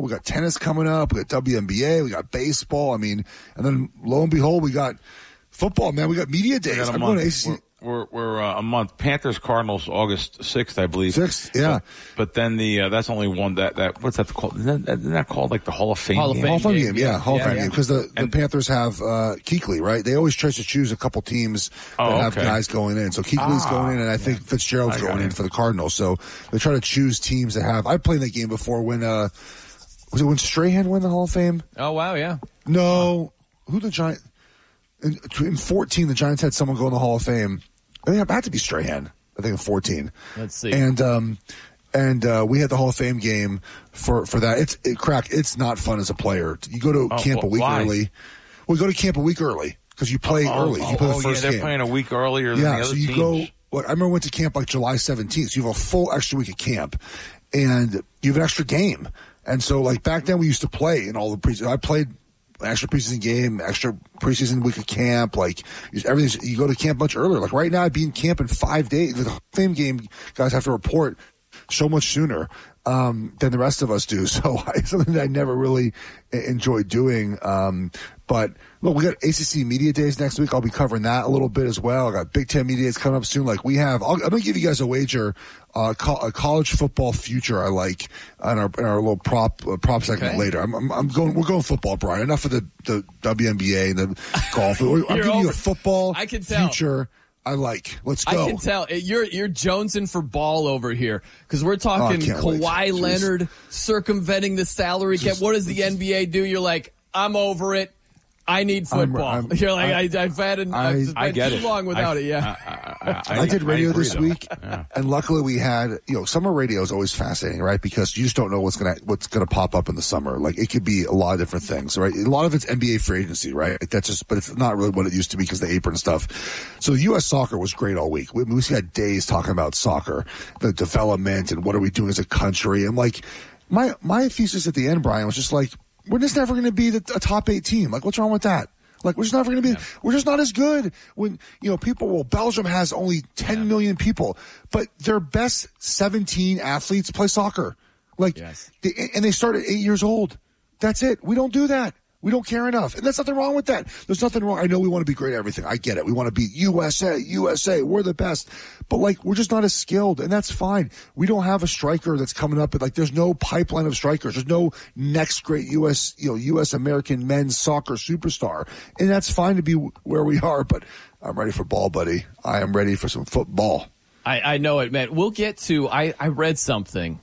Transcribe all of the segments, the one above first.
We got tennis coming up. We got WNBA. We got baseball. I mean, and then lo and behold, we got football, man. We got media days. I'm going to ACC. We're a month. Panthers Cardinals August 6th, I believe. 6th, yeah. But then that's only one that what's that called? Isn't that called like the Hall of Fame? Hall of Fame game, yeah. Hall of Fame game, because the Panthers have Kuechly, right? They always try to choose a couple teams that have guys going in. So Kuechly's going in, and I think Fitzgerald's going in for the Cardinals. So they try to choose teams that have. I played that game before when was it when Strahan won the Hall of Fame? Oh wow, yeah. No, who the Giants in 14? The Giants had someone go in the Hall of Fame. I think it had to be Strahan. I think in 14. Let's see. And we had the Hall of Fame game for that. It's not fun as a player. You go to camp a week early. Well, go to camp a week early because you play early. You play the first game. They're playing a week earlier than the other teams. Go. Well, I remember I went to camp like July 17th. So you have a full extra week of camp, and you have an extra game. And so, like back then, we used to play in all the preseason. I played extra preseason game, extra preseason week of camp, like everything. You go to camp much earlier. Like right now, I'd be in camp in 5 days. The same game, guys have to report so much sooner than the rest of us do. So it's something that I never really enjoyed doing. But look, we got ACC Media Days next week. I'll be covering that a little bit as well. I got Big Ten Media Days coming up soon. Like we have, I'm going to give you guys a wager, a college football future. I like in our little prop segment later. We're going football, Brian. Enough of the WNBA and the golf. I'm giving you a football future. I like. Let's go. I can tell you're jonesing for ball over here because we're talking Kawhi Leonard circumventing the salary cap. What does the NBA do? You're like, I'm over it. I need football. You're like, I've had too long without it. Yeah. I did radio this week, and luckily we had, summer radio is always fascinating, right? Because you just don't know what's gonna pop up in the summer. Like it could be a lot of different things, right? A lot of it's NBA free agency, right? But it's not really what it used to be because the apron stuff. So U.S. soccer was great all week. We had days talking about soccer, the development, and what are we doing as a country. And like my thesis at the end, Brian, was just like, we're just never going to be a top 8 team. Like, what's wrong with that? Like, we're just never going to be, we're just not as good. When, Belgium has only 10 million people, but their best 17 athletes play soccer. Like, and they start at 8 years old. That's it. We don't do that. We don't care enough. And there's nothing wrong with that. There's nothing wrong. I know we want to be great at everything. I get it. We want to be USA. We're the best. But, we're just not as skilled, and that's fine. We don't have a striker that's coming up. There's no pipeline of strikers. There's no next great U.S. American men's soccer superstar. And that's fine to be where we are, but I'm ready for ball, buddy. I am ready for some football. I know it, man. We'll get to – I read something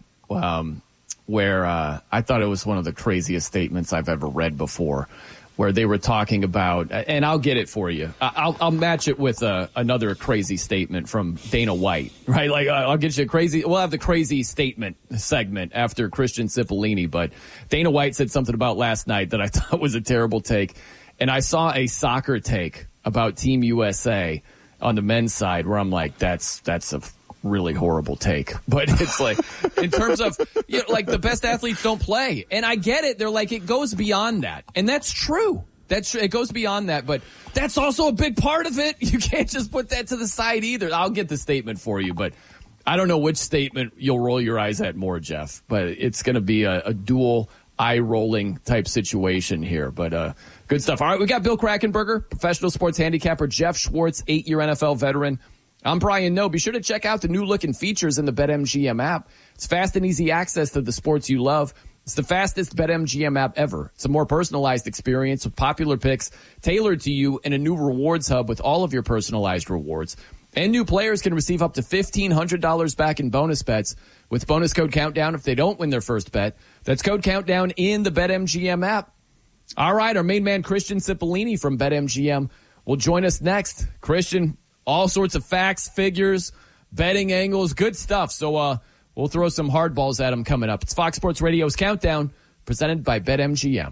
where I thought it was one of the craziest statements I've ever read before, where they were talking about, and I'll get it for you. I'll match it with another crazy statement from Dana White, right? Like, I'll get you we'll have the crazy statement segment after Christian Cipollini, but Dana White said something about last night that I thought was a terrible take, and I saw a soccer take about Team USA on the men's side where I'm like, that's a really horrible take. But it's like, in terms of, the best athletes don't play. And I get it. They're like, it goes beyond that. And that's true. It goes beyond that. But that's also a big part of it. You can't just put that to the side either. I'll get the statement for you, but I don't know which statement you'll roll your eyes at more, Jeff. But it's going to be a dual eye-rolling type situation here. But good stuff. All right, we got Bill Krackomberger, professional sports handicapper, Jeff Schwartz, 8-year NFL veteran. I'm Brian Noe. Be sure to check out the new looking features in the BetMGM app. It's fast and easy access to the sports you love. It's the fastest BetMGM app ever. It's a more personalized experience with popular picks tailored to you and a new rewards hub with all of your personalized rewards. And new players can receive up to $1,500 back in bonus bets with bonus code Countdown if they don't win their first bet. That's code Countdown in the BetMGM app. All right, our main man, Christian Cipollini from BetMGM, will join us next. Christian, all sorts of facts, figures, betting angles, good stuff. So we'll throw some hardballs at him coming up. It's Fox Sports Radio's Countdown, presented by BetMGM.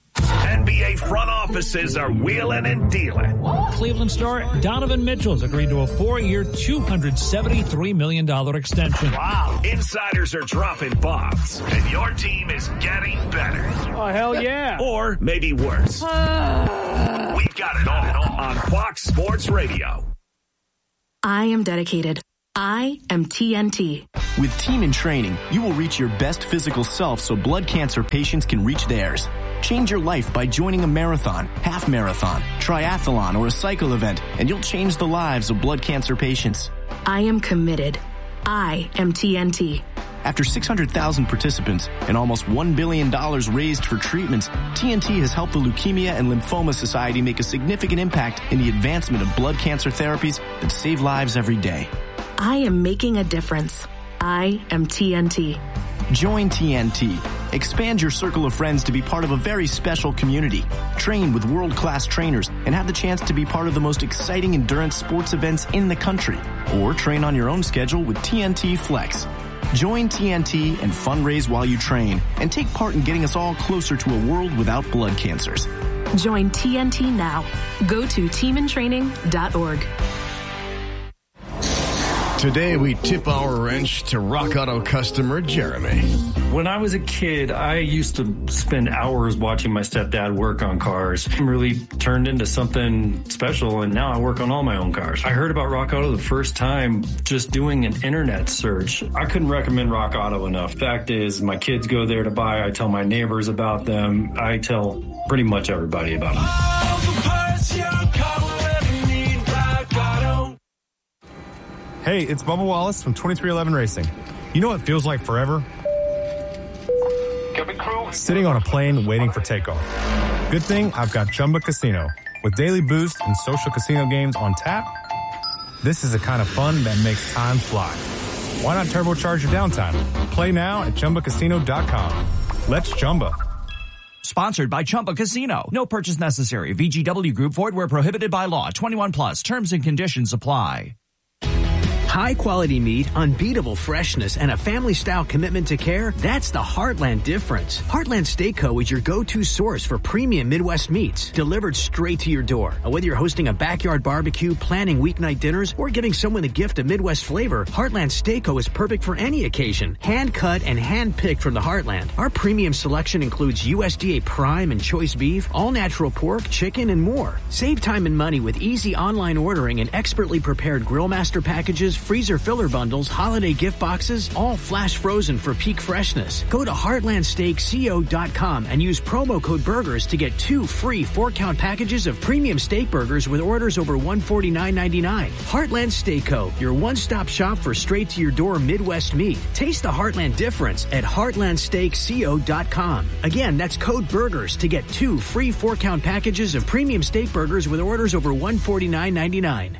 NBA front offices are wheeling and dealing. Cleveland star Donovan Mitchell's agreed to a 4-year, $273 million extension. Wow. Insiders are dropping bombs, and your team is getting better. Oh, hell yeah. Or maybe worse. We've got it all on Fox Sports Radio. I am dedicated. I am TNT. With Team in Training, you will reach your best physical self so blood cancer patients can reach theirs. Change your life by joining a marathon, half marathon, triathlon, or a cycle event, and you'll change the lives of blood cancer patients. I am committed. I am TNT. After 600,000 participants and almost $1 billion raised for treatments, TNT has helped the Leukemia and Lymphoma Society make a significant impact in the advancement of blood cancer therapies that save lives every day. I am making a difference. I am TNT. Join TNT. Expand your circle of friends to be part of a very special community. Train with world-class trainers and have the chance to be part of the most exciting endurance sports events in the country. Or train on your own schedule with TNT Flex. Join TNT and fundraise while you train and take part in getting us all closer to a world without blood cancers. Join TNT now. Go to teamintraining.org. Today, we tip our wrench to Rock Auto customer Jeremy. When I was a kid, I used to spend hours watching my stepdad work on cars. It really turned into something special, and now I work on all my own cars. I heard about Rock Auto the first time just doing an internet search. I couldn't recommend Rock Auto enough. Fact is, my kids go there to buy. I tell my neighbors about them. I tell pretty much everybody about them. All the parts your car will ever need, Rock Auto. Hey, it's Bubba Wallace from 2311 Racing. You know what feels like forever? Sitting on a plane waiting for takeoff. Good thing I've got Chumba Casino. With daily boost and social casino games on tap, this is the kind of fun that makes time fly. Why not turbocharge your downtime? Play now at ChumbaCasino.com. Let's Chumba. Sponsored by Chumba Casino. No purchase necessary. VGW Group. Void where prohibited by law. 21 plus. Terms and conditions apply. High-quality meat, unbeatable freshness, and a family-style commitment to care, that's the Heartland difference. Heartland Steak Co. is your go-to source for premium Midwest meats, delivered straight to your door. Whether you're hosting a backyard barbecue, planning weeknight dinners, or giving someone the gift of Midwest flavor, Heartland Steak Co. is perfect for any occasion. Hand-cut and hand-picked from the Heartland. Our premium selection includes USDA Prime and Choice Beef, all-natural pork, chicken, and more. Save time and money with easy online ordering and expertly prepared Grill Master packages, freezer filler bundles, holiday gift boxes, all flash frozen for peak freshness. Go to heartlandsteakco.com and use promo code BURGERS to get 2 free 4-count packages of premium steak burgers with orders over $149.99. Heartland Steak Co., your one-stop shop for straight-to-your-door Midwest meat. Taste the Heartland difference at heartlandsteakco.com. Again, that's code BURGERS to get 2 free 4-count packages of premium steak burgers with orders over $149.99.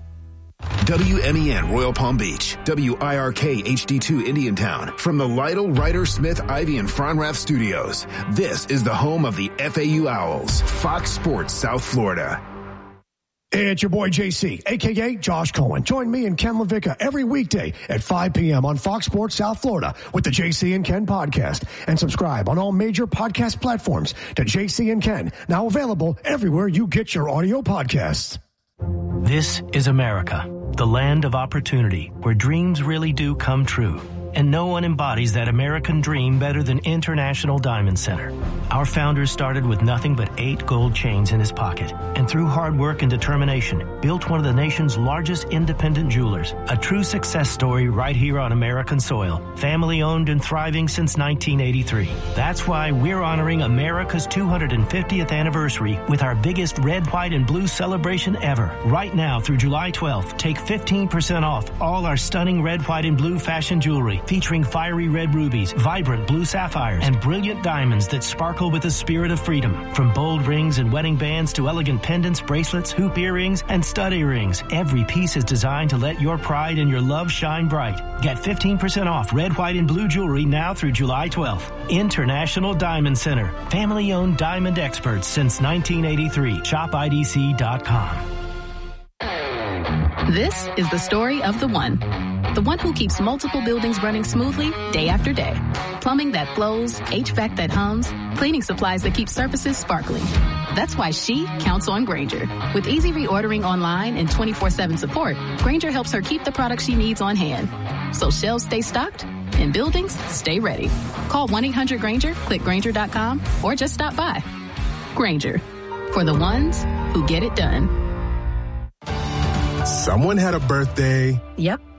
WMEN Royal Palm Beach, WIRK HD2 Indiantown. From the Lytle, Ryder, Smith, Ivy, and Fronrath studios, this is the home of the FAU Owls, Fox Sports South Florida. Hey, it's your boy JC, a.k.a. Josh Cohen. Join me and Ken LaVicka every weekday at 5 p.m. on Fox Sports South Florida with the JC and Ken podcast. And subscribe on all major podcast platforms to JC and Ken, now available everywhere you get your audio podcasts. This is America, the land of opportunity, where dreams really do come true. And no one embodies that American dream better than International Diamond Center. Our founder started with nothing but 8 gold chains in his pocket, and through hard work and determination, built one of the nation's largest independent jewelers. A true success story right here on American soil. Family owned and thriving since 1983. That's why we're honoring America's 250th anniversary with our biggest red, white, and blue celebration ever. Right now through July 12th, take 15% off all our stunning red, white, and blue fashion jewelry, featuring fiery red rubies, vibrant blue sapphires, and brilliant diamonds that sparkle with the spirit of freedom. From bold rings and wedding bands to elegant pendants, bracelets, hoop earrings, and stud earrings, every piece is designed to let your pride and your love shine bright. Get 15% off red, white, and blue jewelry now through July 12th. International Diamond Center. Family-owned diamond experts since 1983. ShopIDC.com. This is the story of the one. The one who keeps multiple buildings running smoothly day after day. Plumbing that flows, HVAC that hums, cleaning supplies that keep surfaces sparkling. That's why she counts on Grainger. With easy reordering online and 24/7 support, Grainger helps her keep the products she needs on hand. So shelves stay stocked and buildings stay ready. Call 1-800-GRAINGER, click Grainger.com, or just stop by. Grainger, for the ones who get it done. Someone had a birthday. Yep.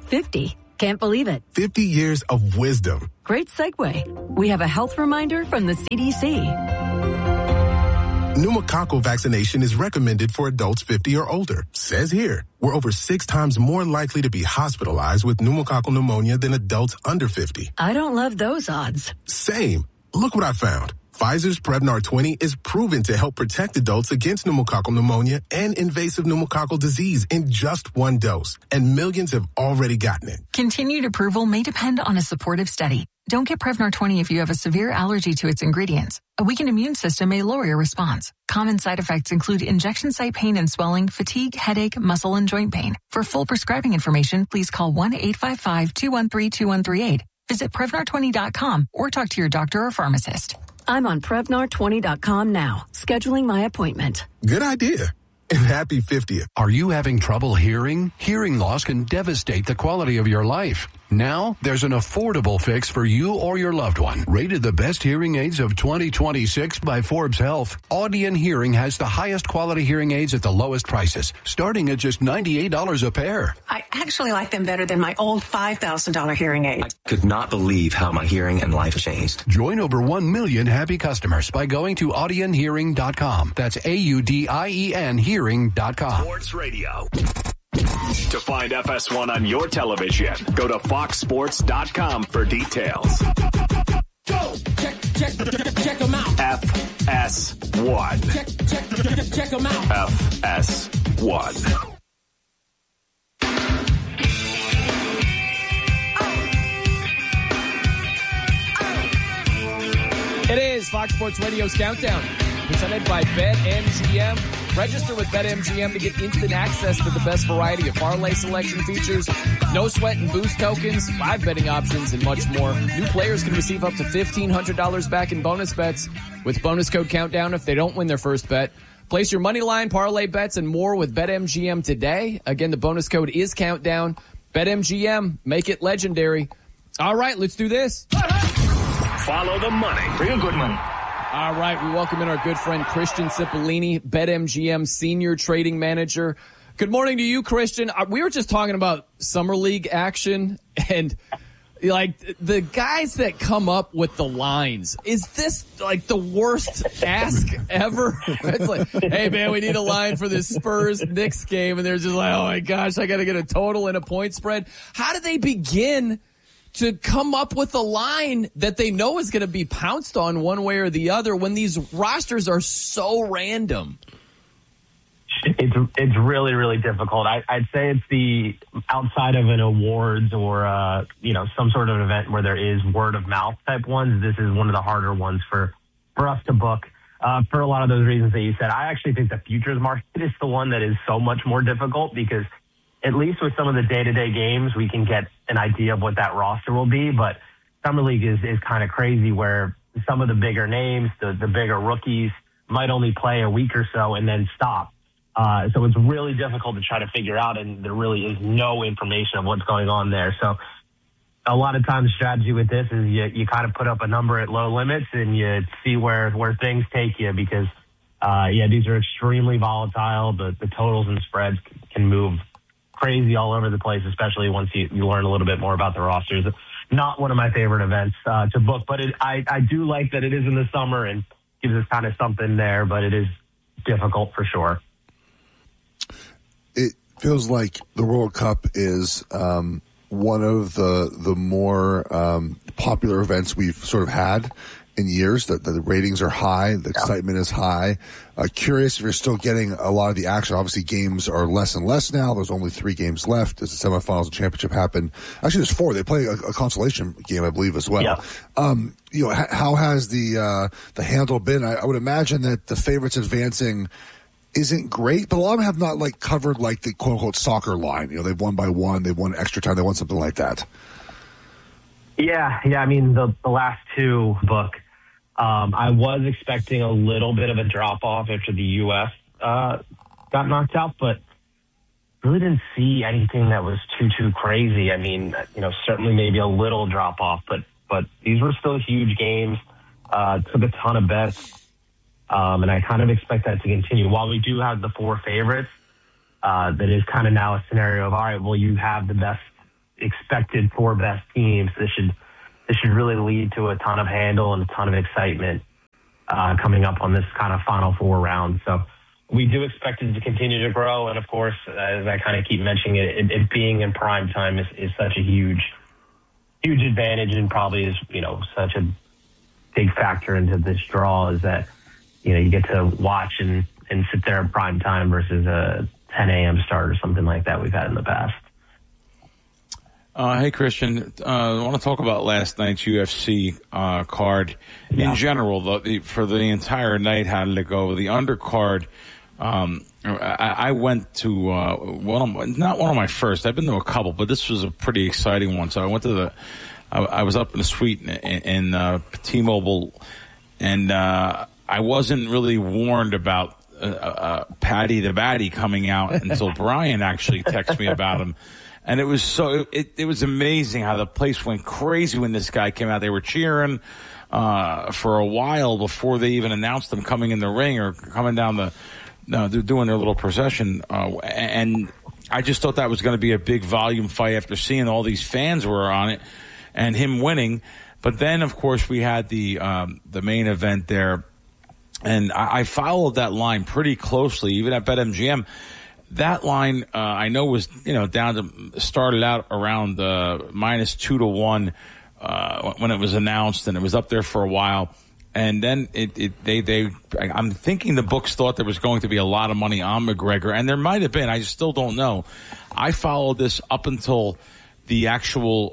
50. Can't believe it. 50 years of wisdom. Great segue. We have a health reminder from the CDC. Pneumococcal vaccination is recommended for adults 50 or older. Says here, we're over 6 times more likely to be hospitalized with pneumococcal pneumonia than adults under 50. I don't love those odds. Same. Look what I found. Pfizer's Prevnar 20 is proven to help protect adults against pneumococcal pneumonia and invasive pneumococcal disease in just 1 dose. And millions have already gotten it. Continued approval may depend on a supportive study. Don't get Prevnar 20 if you have a severe allergy to its ingredients. A weakened immune system may lower your response. Common side effects include injection site pain and swelling, fatigue, headache, muscle, and joint pain. For full prescribing information, please call 1-855-213-2138. Visit Prevnar20.com or talk to your doctor or pharmacist. I'm on Prevnar20.com now, scheduling my appointment. Good idea. And happy 50th. Are you having trouble hearing? Hearing loss can devastate the quality of your life. Now, there's an affordable fix for you or your loved one. Rated the best hearing aids of 2026 by Forbes Health, Audion Hearing has the highest quality hearing aids at the lowest prices, starting at just $98 a pair. I actually like them better than my old $5,000 hearing aid. I could not believe how my hearing and life changed. Join over 1 million happy customers by going to audionhearing.com. That's AUDIEN hearing.com. Sports Radio. To find FS1 on your television, go to foxsports.com for details. Go! Check them out. FS1. Check them out. FS1. It is Fox Sports Radio's Countdown, presented by BetMGM. Register with BetMGM to get instant access to the best variety of parlay selection features, no sweat and boost tokens, live betting options, and much more. New players can receive up to $1,500 back in bonus bets with bonus code Countdown if they don't win their first bet. Place your money line, parlay bets, and more with BetMGM today. Again, the bonus code is Countdown. BetMGM, make it legendary. All right, let's do this. Follow the money. Real good money. All right, we welcome in our good friend Christian Cipollini, BetMGM Senior Trading Manager. Good morning to you, Christian. We were just talking about Summer League action, and like the guys that come up with the lines. Is this like the worst ask ever? It's like, hey man, we need a line for this Spurs-Knicks game, and they're just like, oh my gosh, I got to get a total and a point spread. How do they begin to come up with a line that they know is going to be pounced on one way or the other when these rosters are so random? It's really, really difficult. I'd say it's the outside of an awards or, some sort of event where there is word of mouth type ones. This is one of the harder ones for us to book for a lot of those reasons that you said. I actually think the futures market is the one that is so much more difficult because at least with some of the day-to-day games, we can get an idea of what that roster will be. But Summer League is kind of crazy where some of the bigger names, the bigger rookies might only play a week or so and then stop. So it's really difficult to try to figure out, and there really is no information of what's going on there. So a lot of times the strategy with this is you kind of put up a number at low limits and you see where things take you because, these are extremely volatile. The totals and spreads can move crazy all over the place, especially once you learn a little bit more about the rosters. Not one of my favorite events to book, but I do like that it is in the summer and gives us kind of something there, but it is difficult for sure. It feels like the World Cup is one of the more popular events we've sort of had in years. That the ratings are high, the excitement is high. Curious if you're still getting a lot of the action. Obviously, games are less and less now. There's only 3 games left as the semifinals and championship happen. Actually, there's 4. They play a consolation game, I believe, as well. Yeah. How has the handle been? I would imagine that the favorites advancing isn't great, but a lot of them have not covered the quote unquote soccer line. They've won by 1, they've won extra time, they won something like that. Yeah. I mean, the last 2 book. I was expecting a little bit of a drop-off after the U.S. Got knocked out, but really didn't see anything that was too crazy. I mean, certainly maybe a little drop-off, but these were still huge games. Took a ton of bets, and I kind of expect that to continue. While we do have the 4 favorites, that is kind of now a scenario of, all right, well, you have the best expected 4 best teams. This should really lead to a ton of handle and a ton of excitement coming up on this kind of Final Four round. So we do expect it to continue to grow. And, of course, as I kind of keep mentioning it being in prime time is such a huge advantage, and probably is, such a big factor into this draw, is that, you get to watch and sit there in prime time versus a 10 a.m. start or something like that we've had in the past. Hey, Christian, I want to talk about last night's UFC card. In general, for the entire night, how did it go? The undercard, I went to not one of my first. I've been to a couple, but this was a pretty exciting one. So I went to I was up in the suite in T-Mobile, and I wasn't really warned about Paddy the Baddy coming out until Brian actually texted me about him. And it was it was amazing how the place went crazy when this guy came out. They were cheering for a while before they even announced him coming in the ring or coming down they're doing their little procession. And I just thought that was going to be a big volume fight after seeing all these fans were on it and him winning. But then, of course, we had the main event there. And I followed that line pretty closely, even at BetMGM. That line, I know, was, started out around -2 to 1 when it was announced, and it was up there for a while. And then I'm thinking the books thought there was going to be a lot of money on McGregor, and there might have been. I still don't know. I followed this up until the actual,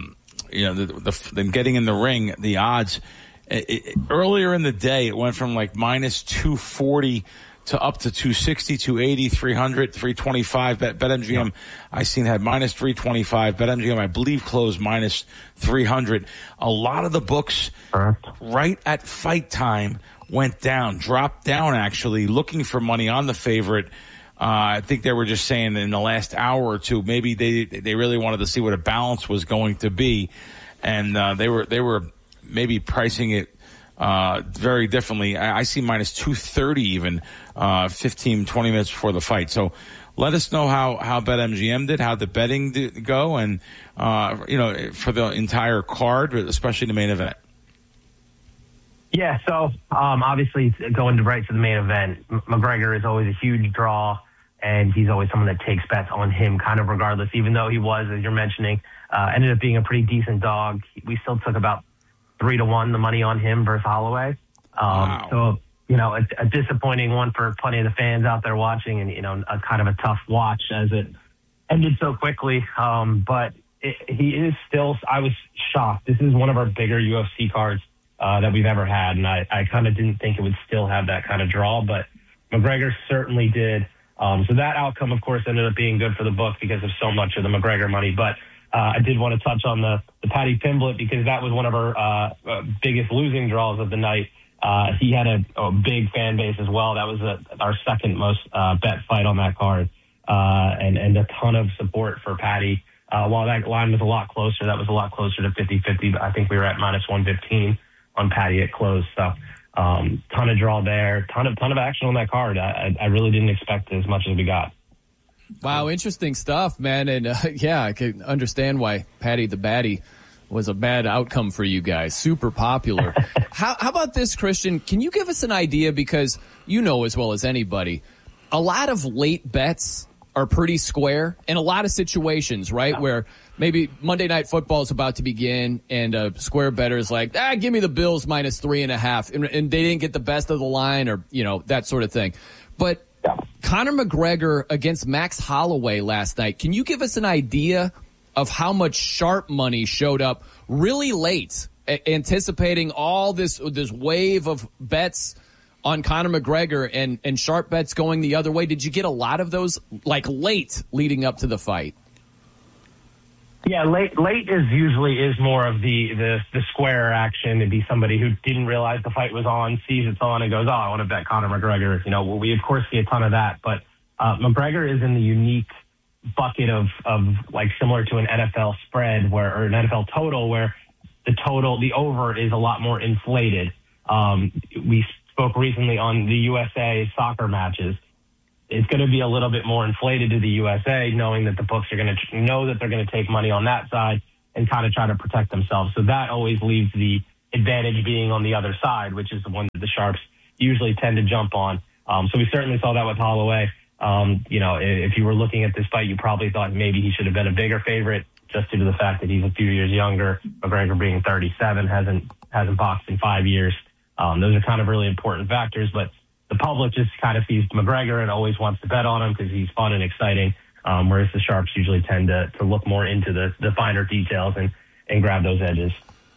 them getting in the ring, the odds. Earlier in the day, it went from like -240 to up to 260, 280, 300, 325. BetMGM, I seen had -325. BetMGM, I believe, closed -300. A lot of the books right at fight time dropped down actually, looking for money on the favorite. I think they were just saying that in the last hour or two, maybe they really wanted to see what a balance was going to be. And they were maybe pricing it very differently. I see -230 even 15, 20 minutes before the fight. So let us know how BetMGM did, how the betting did go, and for the entire card, especially the main event. Yeah, so obviously going right to the main event, McGregor is always a huge draw, and he's always someone that takes bets on him kind of regardless, even though he was, as you're mentioning, ended up being a pretty decent dog. We still took about 3 to 1 the money on him versus Holloway. Wow. So, a disappointing one for plenty of the fans out there watching, and, a kind of a tough watch as it ended so quickly. But he is still, I was shocked. This is one of our bigger UFC cards that we've ever had, and I kind of didn't think it would still have that kind of draw, but McGregor certainly did. So that outcome, of course, ended up being good for the book because of so much of the McGregor money. But I did want to touch on the Paddy Pimblett, because that was one of our biggest losing draws of the night. He had a big fan base as well. That was our second most bet fight on that card, and a ton of support for Paddy. While that line was a lot closer, that was a lot closer to 50-50. But I think we were at -115 on Paddy at close. So ton of draw there, ton of action on that card. I really didn't expect as much as we got. Wow, interesting stuff, man. And I can understand why Paddy the Baddy was a bad outcome for you guys. Super popular. How about this, Christian? Can you give us an idea? Because you know as well as anybody, a lot of late bets are pretty square in a lot of situations, right? Where maybe Monday Night Football is about to begin and a square bettor is like, give me the Bills -3.5. And they didn't get the best of the line, or, that sort of thing. But Conor McGregor against Max Holloway last night. Can you give us an idea of how much sharp money showed up really late, anticipating all this wave of bets on Conor McGregor and sharp bets going the other way? Did you get a lot of those late leading up to the fight? Yeah, late is usually more of the square action. It'd be somebody who didn't realize the fight was on, sees it's on, and goes, I want to bet Conor McGregor. We of course see a ton of that, but McGregor is in the unique bucket of similar to an NFL spread or an NFL total, where the over is a lot more inflated. We spoke recently on the USA soccer matches. it's going to be a little bit more inflated to the USA, knowing that the books are going to know that they're going to take money on that side and kind of try to protect themselves. So that always leaves the advantage being on the other side, which is the one that the Sharps usually tend to jump on. So we certainly saw that with Holloway. If you were looking at this fight, you probably thought maybe he should have been a bigger favorite just due to the fact that he's a few years younger. McGregor being 37, hasn't boxed in 5 years. Those are kind of really important factors, but the public just kind of sees McGregor and always wants to bet on him because he's fun and exciting, whereas the Sharps usually tend to look more into the finer details and grab those edges.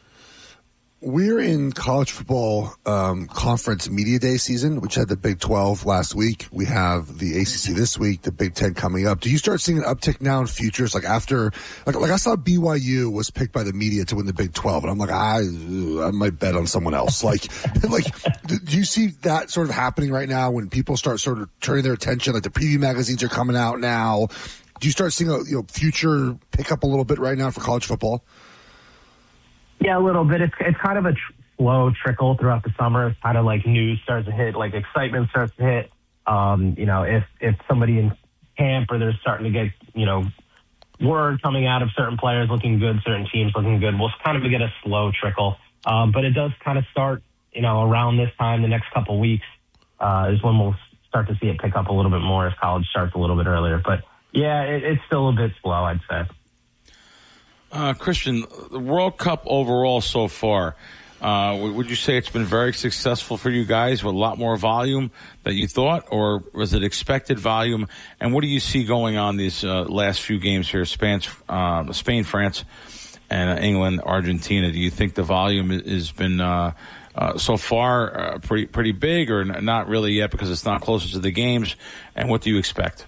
We're in college football conference media day season, which had the Big 12 last week. We have the ACC this week, the Big 10 coming up. Do you start seeing an uptick now in futures? Like after, like I saw BYU was picked by the media to win the Big 12, and I'm like, I might bet on someone else. Like, do you see that sort of happening right now when people start sort of turning their attention? Like the preview magazines are coming out now. Do you start seeing a future pick up a little bit right now for college football? Yeah, a little bit. It's kind of a slow trickle throughout the summer. It's kind of like news starts to hit, like excitement starts to hit. If somebody in camp or they're starting to get, word coming out of certain players looking good, certain teams looking good, we'll kind of get a slow trickle. But it does kind of start, around this time, the next couple weeks is when we'll start to see it pick up a little bit more as college starts a little bit earlier. But yeah, it's still a bit slow, I'd say. Christian, the World Cup overall so far, would you say it's been very successful for you guys with a lot more volume than you thought, or was it expected volume? And what do you see going on these last few games here, Spain, France, and England, Argentina? Do you think the volume has been so far pretty big, or not really yet because it's not closer to the games? And what do you expect?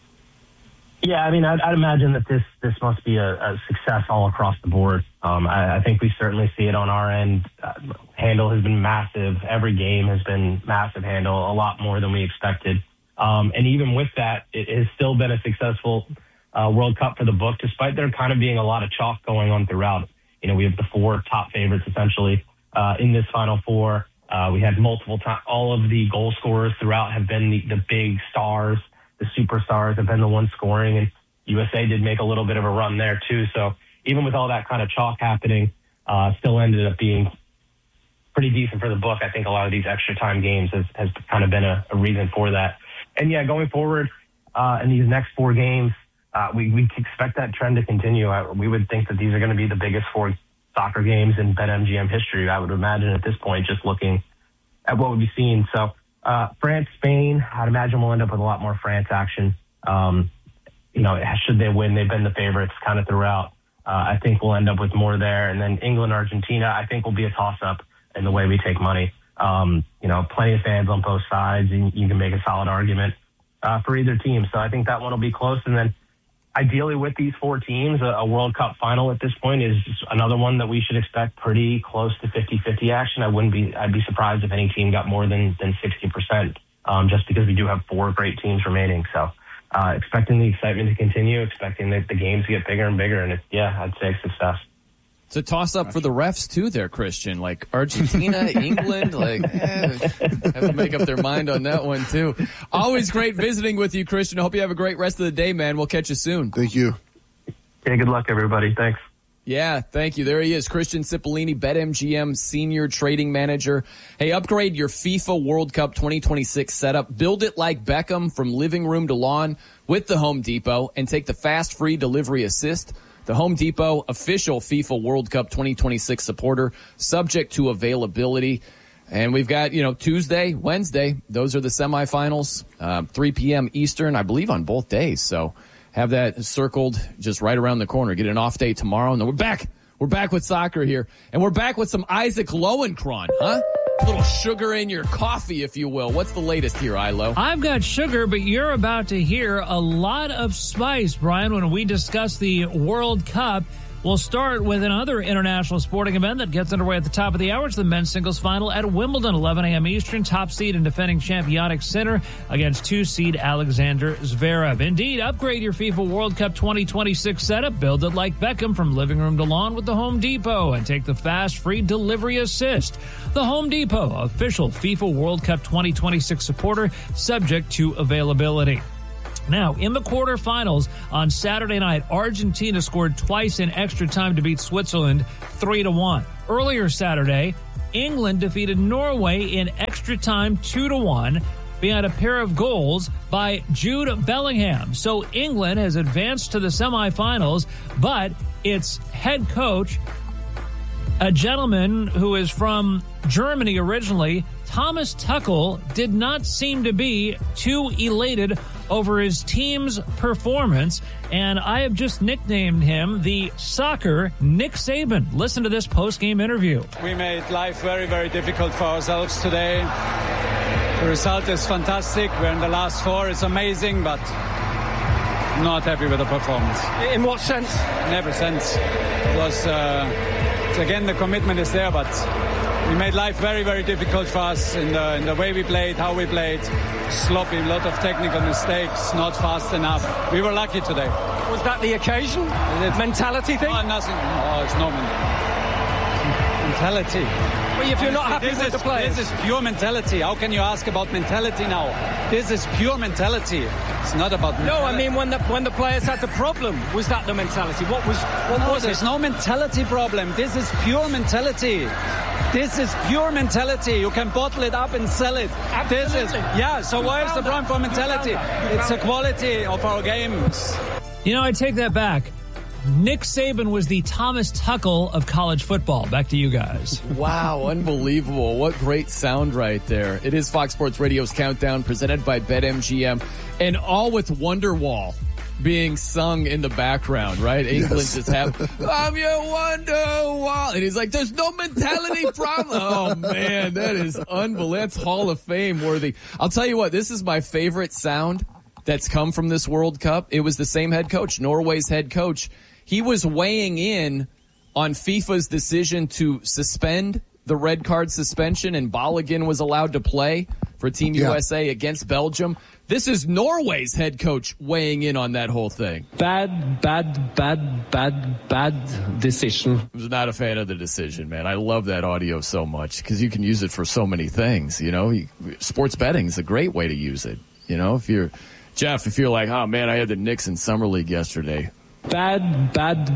Yeah, I mean, I'd imagine that this must be a success all across the board. I think we certainly see it on our end. Handle has been massive. Every game has been massive handle, a lot more than we expected. And even with that, it has still been a successful World Cup for the book, despite there kind of being a lot of chalk going on throughout. We have the four top favorites, essentially, in this Final Four. We had multiple times. All of the goal scorers throughout have been the big stars. The superstars have been the ones scoring, and USA did make a little bit of a run there too. So even with all that kind of chalk happening, still ended up being pretty decent for the book. I think a lot of these extra time games has kind of been a reason for that. And yeah, going forward in these next four games, we expect that trend to continue. We would think that these are going to be the biggest four soccer games in BetMGM history, I would imagine at this point, just looking at what we've seen. So France, Spain, I'd imagine we'll end up with a lot more France action. Should they win, they've been the favorites kind of throughout. I think we'll end up with more there. And then England, Argentina, I think will be a toss-up in the way we take money. Plenty of fans on both sides, and you can make a solid argument for either team. So I think that one will be close. And then ideally with these four teams, a World Cup final at this point is another one that we should expect pretty close to 50-50 action. I'd be surprised if any team got more than 60%, just because we do have four great teams remaining. So expecting the excitement to continue, expecting the games to get bigger and bigger. And I'd say a success. It's a toss-up for the refs, too, there, Christian. Like Argentina, England, have to make up their mind on that one, too. Always great visiting with you, Christian. I hope you have a great rest of the day, man. We'll catch you soon. Thank you. Yeah, good luck, everybody. Thanks. Yeah, thank you. There he is, Christian Cipollini, BetMGM Senior Trading Manager. Hey, upgrade your FIFA World Cup 2026 setup. Build it like Beckham from living room to lawn with the Home Depot and take the fast, free delivery assist. The Home Depot, official FIFA World Cup 2026 supporter, subject to availability. And we've got, Tuesday, Wednesday. Those are the semifinals, 3 p.m. Eastern, I believe, on both days. So have that circled just right around the corner. Get an off day tomorrow. And then we're back. We're back with soccer here. And we're back with some Isaac Lowenkron, huh? A little sugar in your coffee, if you will. What's the latest here, Ilo? I've got sugar, but you're about to hear a lot of spice, Brian, when we discuss the World Cup. We'll start with another international sporting event that gets underway at the top of the hour. It's the men's singles final at Wimbledon, 11 a.m. Eastern. Top seed and defending champ Jannik Sinner against 2-seed Alexander Zverev. Indeed, upgrade your FIFA World Cup 2026 setup. Build it like Beckham from living room to lawn with the Home Depot and take the fast, free delivery assist. The Home Depot, official FIFA World Cup 2026 supporter, subject to availability. Now, in the quarterfinals on Saturday night, Argentina scored twice in extra time to beat Switzerland 3-1. Earlier Saturday, England defeated Norway in extra time 2-1 behind a pair of goals by Jude Bellingham. So England has advanced to the semifinals, but its head coach, a gentleman who is from Germany originally, Thomas Tuchel, did not seem to be too elated over his team's performance, and I have just nicknamed him the soccer Nick Saban. Listen to this post-game interview. We made life very, very difficult for ourselves today. The result is fantastic. We're in the last four. It's amazing, but not happy with the performance. In what sense? In every sense. It was, again, the commitment is there, but we made life very, very difficult for us in the way we played, how we played. Sloppy, a lot of technical mistakes, not fast enough. We were lucky today. Was that the occasion? Mentality thing? Oh, nothing. Oh, it's no mentality. Well, if you're not happy with the players. This is pure mentality. How can you ask about mentality now? This is pure mentality. It's not about mentality. No, I mean when the players had the problem, was that the mentality? What was There's no mentality problem. This is pure mentality. This is pure mentality. You can bottle it up and sell it. Absolutely. So why is the problem for mentality? It's the quality of our games. You know, I take that back. Nick Saban was the Thomas Tuchel of college football. Back to you guys. Wow, unbelievable. What great sound right there. It is Fox Sports Radio's Countdown presented by BetMGM, and all with Wonderwall being sung in the background, right? England just have, I'm your Wonderwall. And he's like, there's no mentality problem. Oh, man, that is unbelievable. That's Hall of Fame worthy. I'll tell you what, this is my favorite sound that's come from this World Cup. It was the same head coach, Norway's head coach. He was weighing in on FIFA's decision to suspend the red card suspension, and Balogun was allowed to play for Team USA against Belgium. This is Norway's head coach weighing in on that whole thing. Bad decision. I was not a fan of the decision, man. I love that audio so much because you can use it for so many things. You know, sports betting is a great way to use it. You know, if you're like, oh man, I had the Knicks in Summer League yesterday. Bad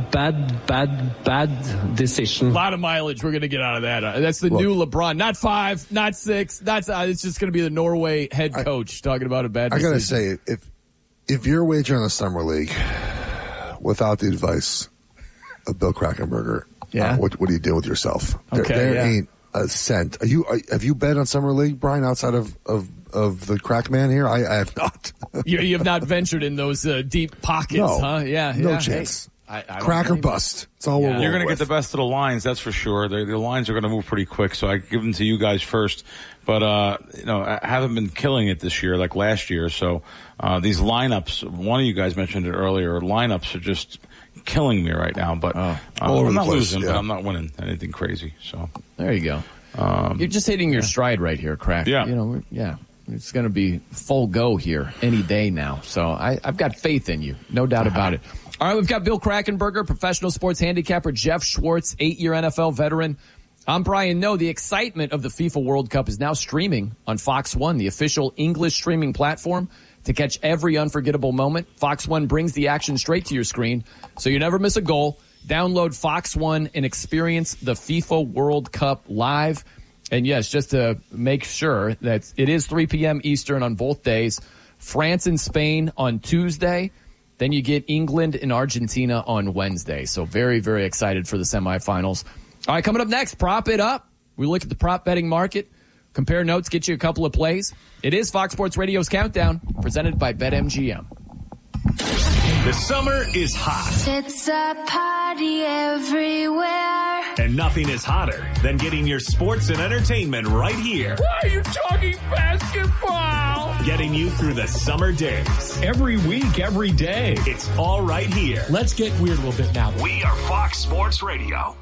decision. A lot of mileage we're going to get out of that. That's the new LeBron. Not 5, not 6. It's just going to be the Norway head coach talking about a bad decision. I got to say, if you're wagering on the Summer League without the advice of Bill Krackomberger, what do you do with yourself? There ain't a cent. Have you bet on Summer League, Brian, outside of the crack man here? I have not. You have not ventured in those deep pockets, huh? Yeah. No chance. I crack or bust. It's all we're You're going to get the best of the lines, that's for sure. The lines are going to move pretty quick, so I give them to you guys first. But, I haven't been killing it this year like last year. So these lineups, one of you guys mentioned it earlier, lineups are just killing me right now. But I'm not losing, but I'm not winning anything crazy. So there you go. You're just hitting your stride right here, Crack. Yeah. You know, it's going to be full go here any day now. So I've got faith in you. No doubt about it. All right, we've got Bill Krackomberger, professional sports handicapper, Jeff Schwartz, 8-year NFL veteran. I'm Brian Noe. The excitement of the FIFA World Cup is now streaming on Fox One, the official English streaming platform. To catch every unforgettable moment, Fox One brings the action straight to your screen, so you never miss a goal. Download Fox One and experience the FIFA World Cup live. And yes, just to make sure that it is 3 p.m. Eastern on both days. France and Spain on Tuesday. Then you get England and Argentina on Wednesday. So very, very excited for the semifinals. All right, coming up next, Prop It Up. We look at the prop betting market, compare notes, get you a couple of plays. It is Fox Sports Radio's Countdown, presented by BetMGM. The summer is hot. It's a party everywhere. And nothing is hotter than getting your sports and entertainment right here. Why are you talking basketball? Getting you through the summer days. Every week, every day. It's all right here. Let's get weird a little bit now. We are Fox Sports Radio.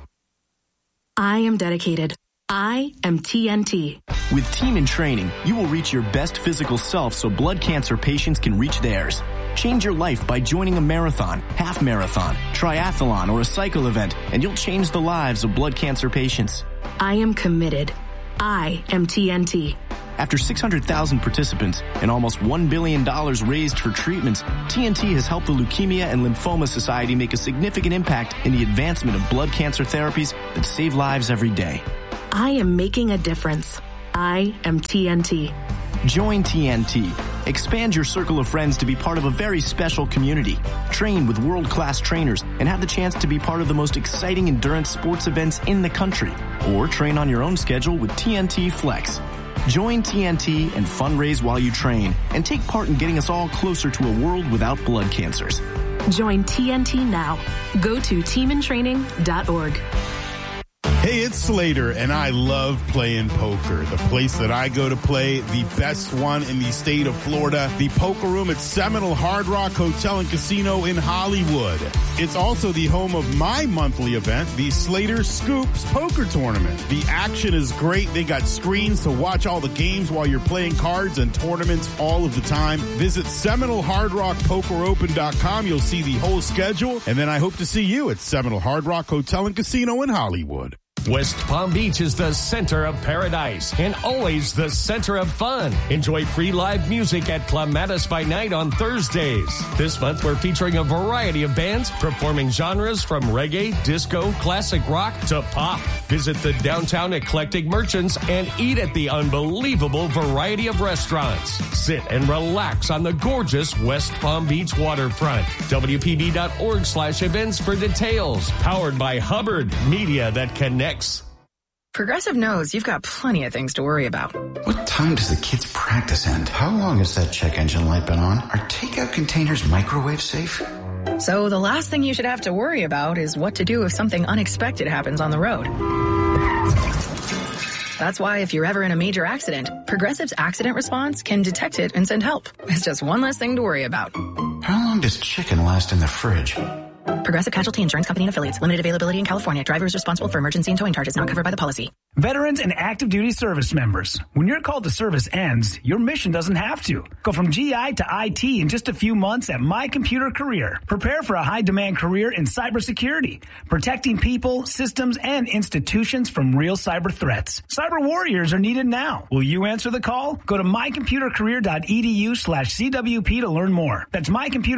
I am dedicated. I am TNT. With Team in Training, you will reach your best physical self so blood cancer patients can reach theirs. Change your life by joining a marathon, half marathon, triathlon, or a cycle event, and you'll change the lives of blood cancer patients. I am committed. I am TNT. After 600,000 participants and almost $1 billion raised for treatments, TNT has helped the Leukemia and Lymphoma Society make a significant impact in the advancement of blood cancer therapies that save lives every day. I am making a difference. I am TNT. Join TNT. Expand your circle of friends to be part of a very special community. Train with world-class trainers and have the chance to be part of the most exciting endurance sports events in the country. Or train on your own schedule with TNT Flex. Join TNT and fundraise while you train and take part in getting us all closer to a world without blood cancers. Join TNT now. Go to teamintraining.org. Hey, it's Slater, and I love playing poker. The place that I go to play, the best one in the state of Florida, the Poker Room at Seminole Hard Rock Hotel and Casino in Hollywood. It's also the home of my monthly event, the Slater Scoops Poker Tournament. The action is great. They got screens to watch all the games while you're playing cards and tournaments all of the time. Visit SeminoleHardRockPokerOpen.com. You'll see the whole schedule, and then I hope to see you at Seminole Hard Rock Hotel and Casino in Hollywood. West Palm Beach is the center of paradise and always the center of fun. Enjoy free live music at Clematis by Night on Thursdays. This month, we're featuring a variety of bands performing genres from reggae, disco, classic rock to pop. Visit the downtown eclectic merchants and eat at the unbelievable variety of restaurants. Sit and relax on the gorgeous West Palm Beach waterfront. WPB.org/events for details. Powered by Hubbard, media that connects. Progressive knows you've got plenty of things to worry about. What time does the kids' practice end? How long has that check engine light been on? Are takeout containers microwave safe? So the last thing you should have to worry about is what to do if something unexpected happens on the road. That's why if you're ever in a major accident, Progressive's accident response can detect it and send help. It's just one less thing to worry about. How long does chicken last in the fridge? Progressive Casualty Insurance Company and Affiliates. Limited availability in California. Driver is responsible for emergency and towing charges not covered by the policy. Veterans and active duty service members. When your call to service ends, your mission doesn't have to. Go from GI to IT in just a few months at My Computer Career. Prepare for a high-demand career in cybersecurity, protecting people, systems, and institutions from real cyber threats. Cyber warriors are needed now. Will you answer the call? Go to mycomputercareer.edu/CWP to learn more. That's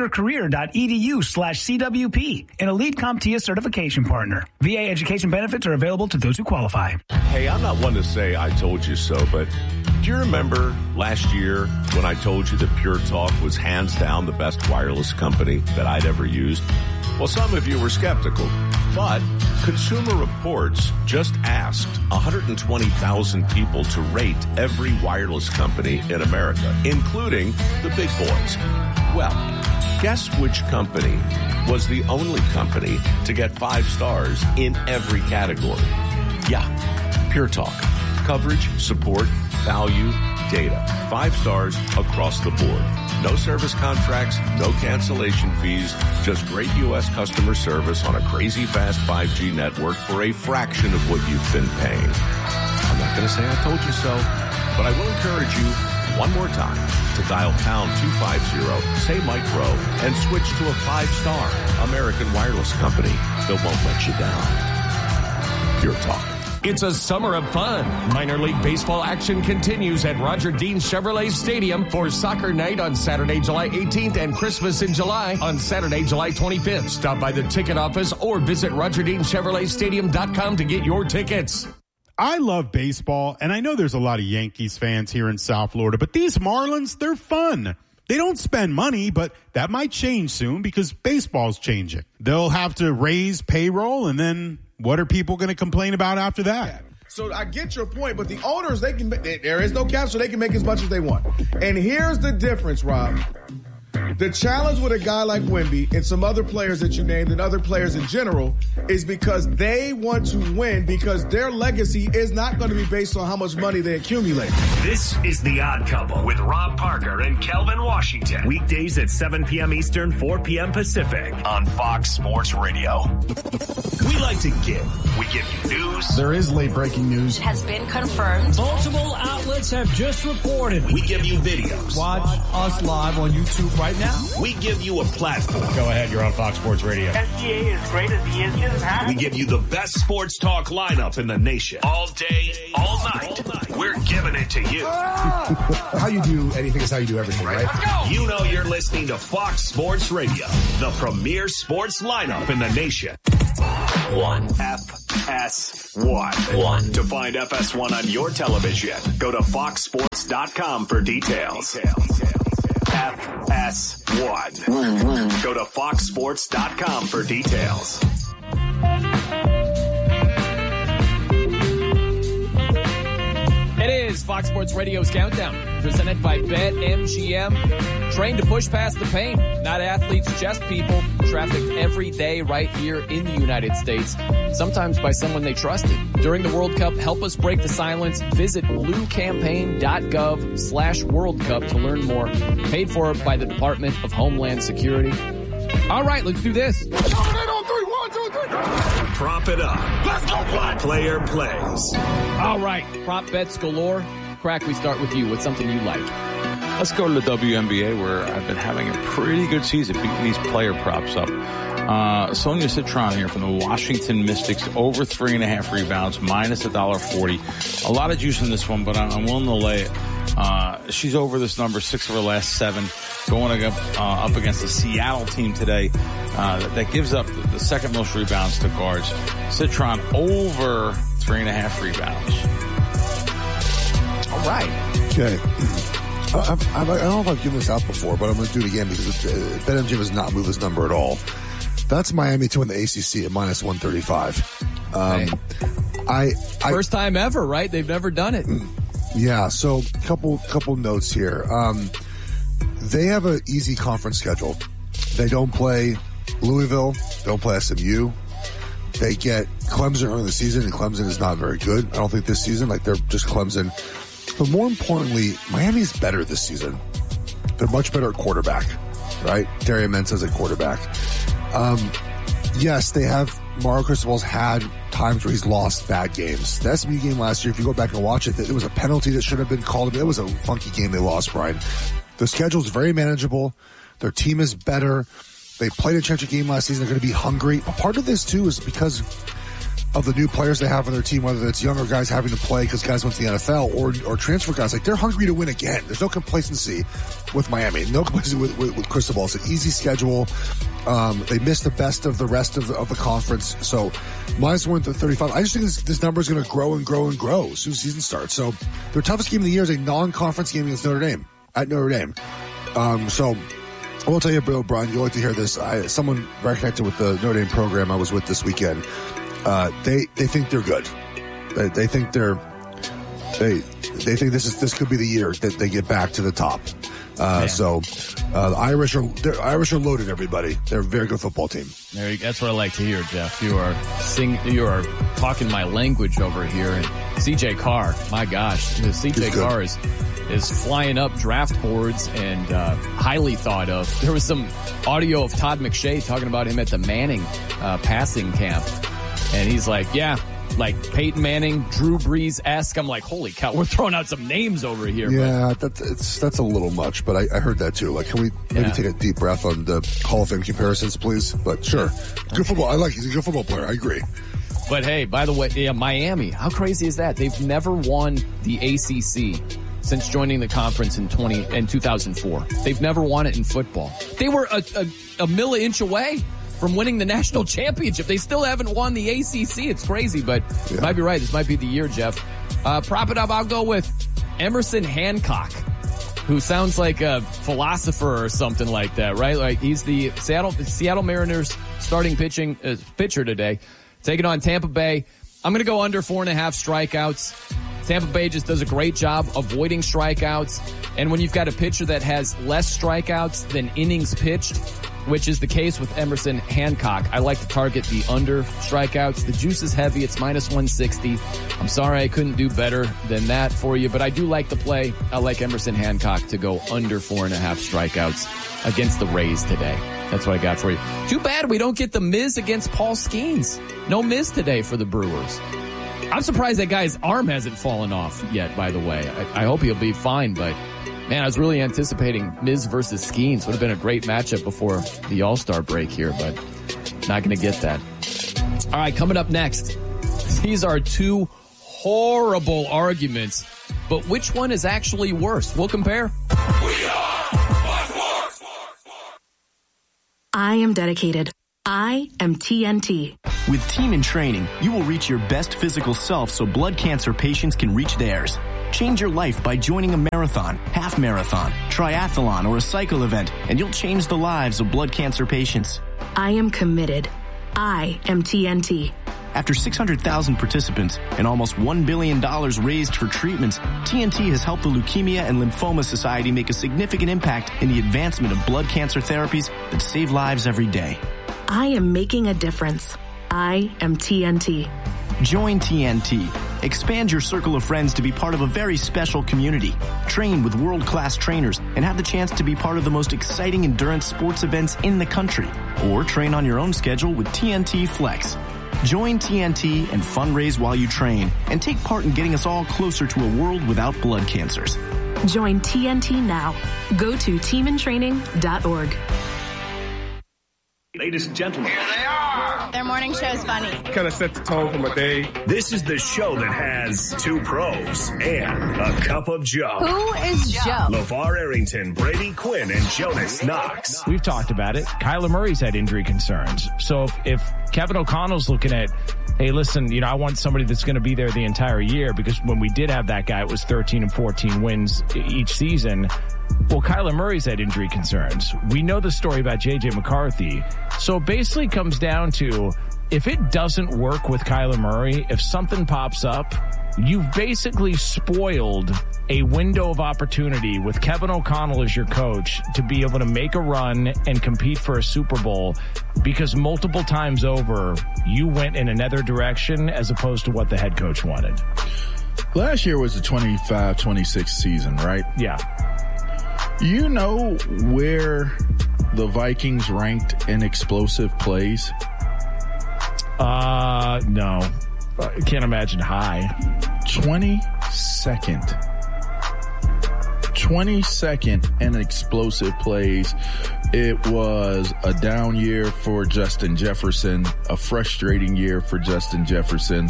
mycomputercareer.edu/CWP. An elite CompTIA certification partner. VA education benefits are available to those who qualify. Hey, I'm not one to say I told you so, but do you remember last year when I told you that Pure Talk was hands down the best wireless company that I'd ever used? Well, some of you were skeptical, but Consumer Reports just asked 120,000 people to rate every wireless company in America, including the big boys. Well, guess which company was the only company to get 5 stars in every category? Yeah, Pure Talk. Coverage, support, value, data. 5 stars across the board. No service contracts, no cancellation fees, just great U.S. customer service on a crazy fast 5G network for a fraction of what you've been paying. I'm not going to say I told you so, but I will encourage you one more time to dial pound 250, say Mike Rowe, and switch to a 5-star American wireless company that won't let you down. Pure Talk. It's a summer of fun. Minor League Baseball action continues at Roger Dean Chevrolet Stadium for Soccer Night on Saturday, July 18th and Christmas in July on Saturday, July 25th. Stop by the ticket office or visit RogerDeanChevroletStadium.com to get your tickets. I love baseball, and I know there's a lot of Yankees fans here in South Florida, but these Marlins, they're fun. They don't spend money, but that might change soon because baseball's changing. They'll have to raise payroll, and then what are people going to complain about after that? Yeah. So I get your point, but the owners, there is no cap, so they can make as much as they want. And here's the difference, Rob. The challenge with a guy like Wemby and some other players that you named and other players in general is because they want to win because their legacy is not going to be based on how much money they accumulate. This is The Odd Couple with Rob Parker and Kelvin Washington. Weekdays at 7 p.m. Eastern, 4 p.m. Pacific on Fox Sports Radio. We like to give. We give you news. There is late breaking news. It has been confirmed. Multiple outlets have just reported. We give you videos. Watch us live on YouTube right now. We give you a platform. Go ahead, you're on Fox Sports Radio. SGA is great as he is. We give you the best sports talk lineup in the nation. All day, all night. We're giving it to you. How you do anything is how you do everything, right? You know you're listening to Fox Sports Radio, the premier sports lineup in the nation. 1 FS1. To find FS1 on your television, go to foxsports.com for details. FS1. Go to foxsports.com for details. It is Fox Sports Radio's Countdown, presented by BetMGM. Trained to push past the pain, not athletes, just people. Trafficked every day right here in the United States, sometimes by someone they trusted. During the World Cup, help us break the silence. Visit bluecampaign.gov/World Cup to learn more. Paid for by the Department of Homeland Security. All right, let's do this. Prop it up. Let's go play. Player plays. All right, prop bets galore. Crack, we start with you. What's something you like? Let's go to the WNBA, where I've been having a pretty good season beating these player props up. Sonia Citron here from the Washington Mystics, over 3.5 rebounds, minus $1.40. A lot of juice in this one, but I'm willing to lay it. She's over this number 6 of her last 7, going up against the Seattle team today that gives up the second most rebounds to guards. Citron over 3.5 rebounds. All right. Okay. I don't know if I've given this out before, but I'm going to do it again because BetMGM has not moved this number at all. That's Miami to win the ACC at minus 135. First time ever, right? They've never done it. Yeah. So couple notes here. They have an easy conference schedule. They don't play Louisville. Don't play SMU. They get Clemson early in the season, and Clemson is not very good. I don't think this season. Like, they're just Clemson. But more importantly, Miami's better this season. They're much better at quarterback, right? Darian Mensah's at quarterback. Yes, they have. Mario Cristobal's had times where he's lost bad games. The SMU game last year, if you go back and watch it, it was a penalty that should have been called. It was a funky game they lost, Brian. The schedule's very manageable. Their team is better. They played a championship game last season. They're going to be hungry. But part of this, too, is because of the new players they have on their team, whether it's younger guys having to play because guys went to the NFL or transfer guys. Like, they're hungry to win again. There's no complacency with Miami. No complacency with Cristobal. It's an easy schedule. They missed the best of the rest of the conference. So minus 135. I just think this number is going to grow and grow and grow as soon as the season starts. So their toughest game of the year is a non-conference game against Notre Dame, at Notre Dame. So I will tell you, Brian, you'll like to hear this. Someone very connected with the Notre Dame program I was with this weekend. They think they're good. They think they think this could be the year that they get back to the top. So the Irish are loaded. Everybody, they're a very good football team. That's what I like to hear, Jeff. You are talking my language over here. And CJ Carr, my gosh, CJ Carr is flying up draft boards and highly thought of. There was some audio of Todd McShay talking about him at the Manning passing camp. And he's like, yeah, like Peyton Manning, Drew Brees-esque. I'm like, holy cow, we're throwing out some names over here. Yeah, that's a little much, but I heard that too. Like, can we maybe take a deep breath on the Hall of Fame comparisons, please? But sure. Good football. He's a good football player. I agree. But hey, by the way, Miami, how crazy is that? They've never won the ACC since joining the conference in 2004. They've never won it in football. They were a milli-inch away from winning the national championship. They still haven't won the ACC. It's crazy, but you might be right. This might be the year, Jeff. Prop it up. I'll go with Emerson Hancock, who sounds like a philosopher or something like that, right? Like, he's the Seattle Mariners starting pitcher today, taking on Tampa Bay. I'm going to go under 4.5 strikeouts. Tampa Bay just does a great job avoiding strikeouts. And when you've got a pitcher that has less strikeouts than innings pitched, which is the case with Emerson Hancock, I like to target the under strikeouts. The juice is heavy. It's minus 160. I'm sorry I couldn't do better than that for you, but I do like the play. I like Emerson Hancock to go under 4.5 strikeouts against the Rays today. That's what I got for you. Too bad we don't get the Miz against Paul Skeens. No Miz today for the Brewers. I'm surprised that guy's arm hasn't fallen off yet, by the way. I hope he'll be fine, but man, I was really anticipating Miz versus Skeens. Would have been a great matchup before the All-Star break here, but not going to get that. All right, coming up next, these are two horrible arguments, but which one is actually worse? We'll compare. I am dedicated. I am TNT. With Team in Training, you will reach your best physical self so blood cancer patients can reach theirs. Change your life by joining a marathon, half marathon, triathlon, or a cycle event, and you'll change the lives of blood cancer patients. I am committed. I am TNT. After 600,000 participants and almost $1 billion raised for treatments, TNT has helped the Leukemia and Lymphoma Society make a significant impact in the advancement of blood cancer therapies that save lives every day. I am making a difference. I am TNT. Join TNT. Expand your circle of friends to be part of a very special community. Train with world-class trainers and have the chance to be part of the most exciting endurance sports events in the country. Or train on your own schedule with TNT Flex. Join TNT and fundraise while you train and take part in getting us all closer to a world without blood cancers. Join TNT now. Go to teamintraining.org. Ladies and gentlemen. Here they are. Their morning show is funny. Kind of set the tone for my day. This is the show that has two pros and a cup of Joe. Who is Joe? LeVar Arrington, Brady Quinn, and Jonas Knox. We've talked about it. Kyler Murray's had injury concerns. So if Kevin O'Connell's looking at, hey, listen, I want somebody that's going to be there the entire year, because when we did have that guy, it was 13 and 14 wins each season. Well, Kyler Murray's had injury concerns. We know the story about J.J. McCarthy. So it basically comes down to, if it doesn't work with Kyler Murray, if something pops up, you've basically spoiled a window of opportunity with Kevin O'Connell as your coach to be able to make a run and compete for a Super Bowl, because multiple times over, you went in another direction as opposed to what the head coach wanted. Last year was the 25-26 season, right? Yeah. You know where the Vikings ranked in explosive plays? No. I can't imagine high. 22nd. 22nd in explosive plays. It was a down year for Justin Jefferson, a frustrating year for Justin Jefferson.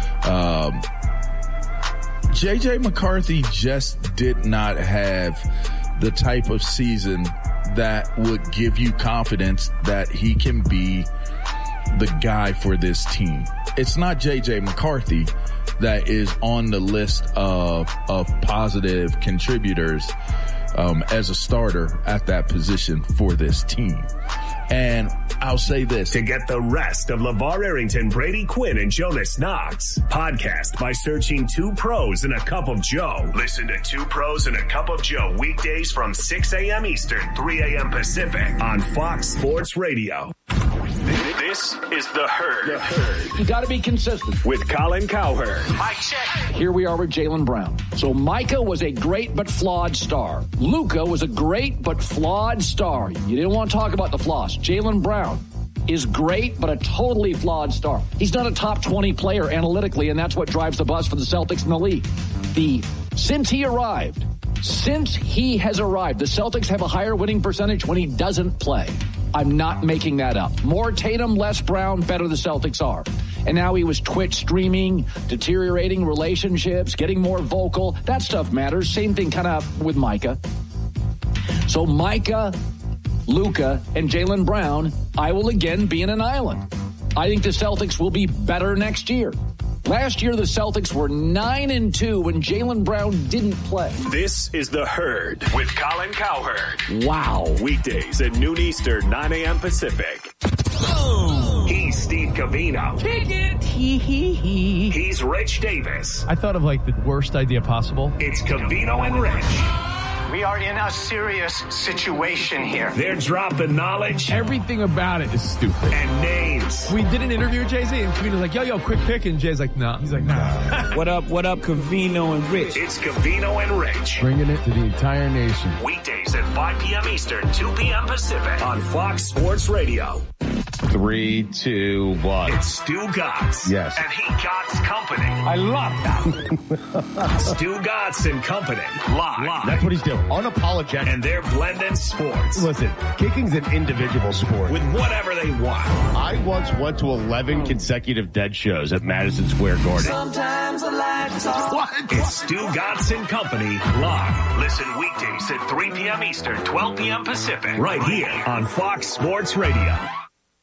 J.J. McCarthy just did not have the type of season that would give you confidence that he can be the guy for this team. It's not J.J. McCarthy that is on the list of positive contributors as a starter at that position for this team. And I'll say this. To get the rest of LeVar Arrington, Brady Quinn, and Jonas Knox, podcast by searching Two Pros and a Cup of Joe. Listen to Two Pros and a Cup of Joe weekdays from 6 a.m. Eastern, 3 a.m. Pacific on Fox Sports Radio. This is The Herd. The Herd. You got to be consistent. With Colin Cowherd. Mike check. Here we are with Jaylen Brown. So Micah was a great but flawed star. Luka was a great but flawed star. You didn't want to talk about the flaws. Jaylen Brown is great, but a totally flawed star. He's not a top 20 player analytically, and that's what drives the bus for the Celtics in the league. Since he has arrived, the Celtics have a higher winning percentage when he doesn't play. I'm not making that up. More Tatum, less Brown, better the Celtics are. And now he was Twitch streaming, deteriorating relationships, getting more vocal. That stuff matters. Same thing kind of with Micah. So Micah, Luka, and Jaylen Brown, I will again be in an island. I think the Celtics will be better next year. Last year, the Celtics were 9-2 when Jaylen Brown didn't play. This is The Herd with Colin Cowherd. Wow. Weekdays at noon Eastern, 9 a.m. Pacific. Oh. He's Steve Covino. Kick it. Hee. He's Rich Davis. I thought of like the worst idea possible. It's Covino and Rich. We are in a serious situation here. They're dropping knowledge. Everything about it is stupid. And names. We did an interview with Jay-Z, and Covino's like, yo, quick pick. And Jay's like, nah. He's like, nah. What up, Covino and Rich? It's Covino and Rich. Bringing it to the entire nation. Weekdays at 5 p.m. Eastern, 2 p.m. Pacific on Fox Sports Radio. 3, 2, 1. It's Stu Gatz. Yes. And he Gatz Company. I love that. Stu Gatz and Company. Live. That's what he's doing. Unapologetic. And they're blending sports. Listen, kicking's an individual sport. With whatever they want. I once went to 11 consecutive dead shows at Madison Square Garden. Sometimes I like to talk. What? It's Stu Gatz and Company live. Listen weekdays at 3 p.m. Eastern, 12 p.m. Pacific. Right here on Fox Sports Radio.